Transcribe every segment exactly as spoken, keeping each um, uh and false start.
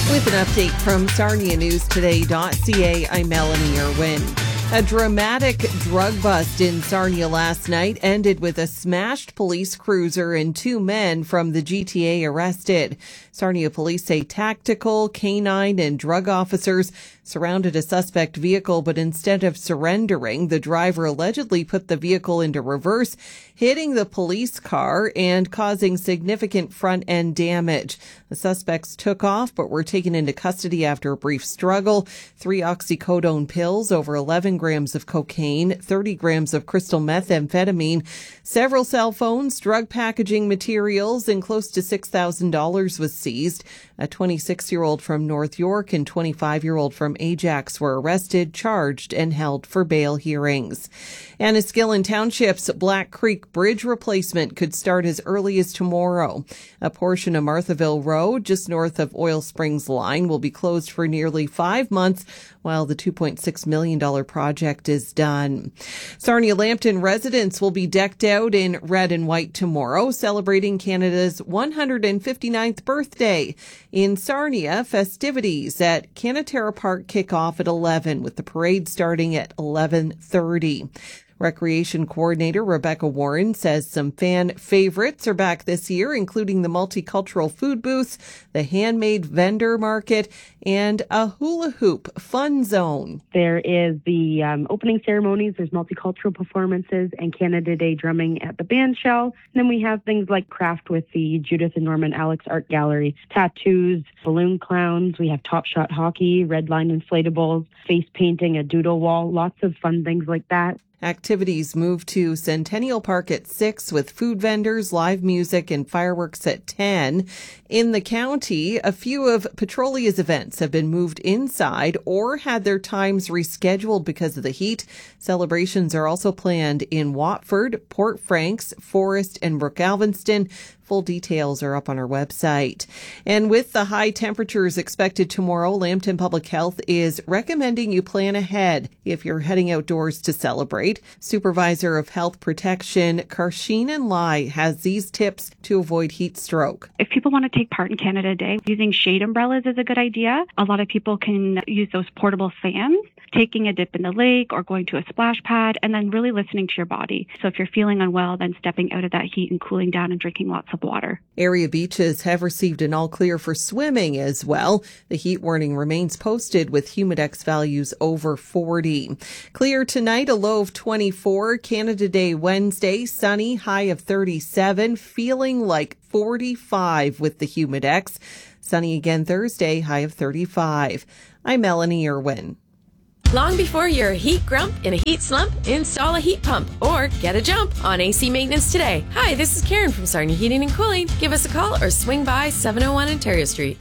With an update from Sarnia News Today dot C A, I'm Melanie Irwin. A dramatic drug bust in Sarnia last night ended with a smashed police cruiser and two men from the G T A arrested. Sarnia police say tactical, canine, and drug officers surrounded a suspect vehicle, but instead of surrendering, the driver allegedly put the vehicle into reverse, hitting the police car and causing significant front-end damage. The suspects took off but were taken into custody after a brief struggle. Three oxycodone pills, over eleven grams of cocaine, thirty grams of crystal methamphetamine, several cell phones, drug packaging materials, and close to six thousand dollars was seized. A twenty-six-year-old from North York and twenty-five-year-old from Ajax were arrested, charged, and held for bail hearings. Enniskillen Township's Black Creek Bridge replacement could start as early as tomorrow. A portion of Marthaville Road, just north of Oil Springs Line, will be closed for nearly five months while the two point six million dollars project is done. Sarnia Lambton residents will be decked out in red and white tomorrow, celebrating Canada's one hundred fifty-ninth birthday. In Sarnia, festivities at Canatera Park kick off at eleven, with the parade starting at eleven thirty. Recreation Coordinator Rebecca Warren says some fan favorites are back this year, including the multicultural food booths, the handmade vendor market, and a hula hoop fun zone. There is the um, opening ceremonies, there's multicultural performances, and Canada Day drumming at the band shell. And then we have things like craft with the Judith and Norman Alex Art Gallery, tattoos, balloon clowns, we have Top Shot hockey, red line inflatables, face painting, a doodle wall, lots of fun things like that. Activities move to Centennial Park at six with food vendors, live music, and fireworks at ten. In the county, a few of Petrolia's events have been moved inside or had their times rescheduled because of the heat. Celebrations are also planned in Watford, Port Franks, Forest, and Brook Alvinston. Full details are up on our website. And with the high temperatures expected tomorrow, Lambton Public Health is recommending you plan ahead if you're heading outdoors to celebrate. Supervisor of Health Protection, Karsheen Lai, has these tips to avoid heat stroke. If people want to take part in Canada Day, using shade umbrellas is a good idea. A lot of people can use those portable fans, taking a dip in the lake or going to a splash pad, and then really listening to your body. So if you're feeling unwell, then stepping out of that heat and cooling down and drinking lots of water. Area beaches have received an all clear for swimming as well. The heat warning remains posted with humidex values over forty. Clear tonight, a low of twenty-four. Canada Day Wednesday, sunny, high of thirty-seven, feeling like forty-five with the humidex. Sunny again Thursday, high of thirty-five. I'm Melanie Irwin. Long before you're a heat grump in a heat slump, install a heat pump or get a jump on A C maintenance today. Hi, this is Karen from Sarnia Heating and Cooling. Give us a call or swing by seven oh one Ontario Street.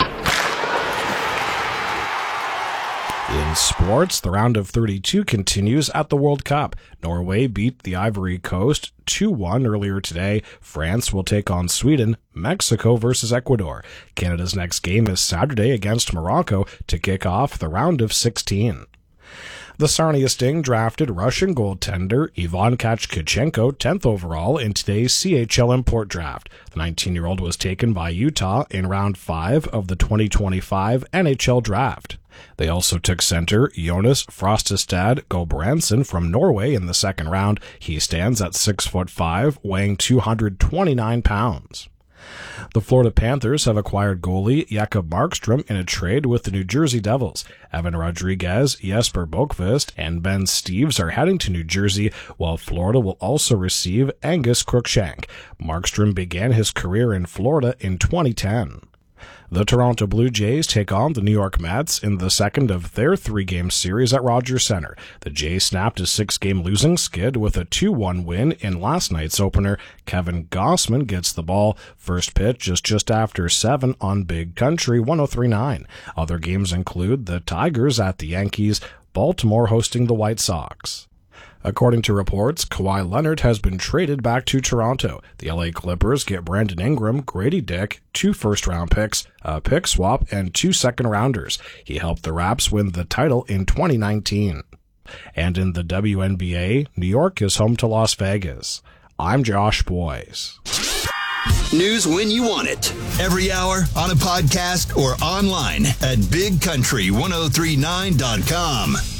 In sports, the round of thirty-two continues at the World Cup. Norway beat the Ivory Coast two one earlier today. France will take on Sweden. Mexico versus Ecuador. Canada's next game is Saturday against Morocco to kick off the round of sixteen. The Sarnia Sting drafted Russian goaltender Ivan Kachkichenko tenth overall in today's C H L import draft. The nineteen-year-old was taken by Utah in round five of the twenty twenty-five N H L draft. They also took center Jonas Frostestad Gulbrandsen from Norway in the second round. He stands at six foot five, weighing two hundred twenty-nine pounds. The Florida Panthers have acquired goalie Jakob Markstrom in a trade with the New Jersey Devils. Evan Rodriguez, Jesper Bokvist, and Ben Steeves are heading to New Jersey, while Florida will also receive Angus Crookshank. Markstrom began his career in Florida in twenty ten. The Toronto Blue Jays take on the New York Mets in the second of their three-game series at Rogers Center. The Jays snapped a six-game losing skid with a two one win in last night's opener. Kevin Gossman gets the ball. First pitch is just after seven on Big Country one oh three point nine. Other games include the Tigers at the Yankees, Baltimore hosting the White Sox. According to reports, Kawhi Leonard has been traded back to Toronto. The L A Clippers get Brandon Ingram, Grady Dick, two first-round picks, a pick swap, and two second-rounders. He helped the Raps win the title in twenty nineteen. And in the W N B A, New York is home to Las Vegas. I'm Josh Boyce. News when you want it. Every hour, on a podcast, or online at big country ten thirty-nine dot com.